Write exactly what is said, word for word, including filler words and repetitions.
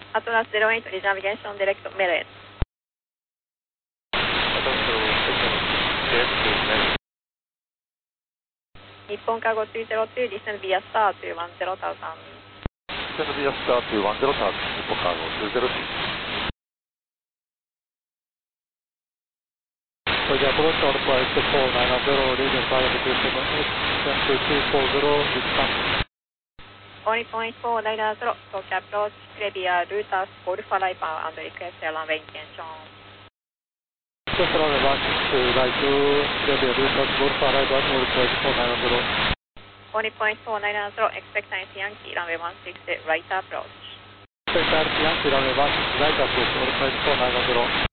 アトラスゼロエイトリナビゲーションディレクトメレー。日本カゴにゼロに、リセンビアスターにじゅういちゼロタウザン。 リセンビアスターにじゅういちゼロタウザン、日本カゴにゼロに。So the approach on flight four nine zero, region five two seven eight, two two four zero, distance. Only point four nine zero, so approach Previa Rutas Golf Arrival and request runway intention. Just runway one six right to Previa Rutas Golf Arrival, all point four nine zero. Only point four nine zero, expect Yankee runway one six right approach. Expect Yankee runway one six right approach, all point four nine zero.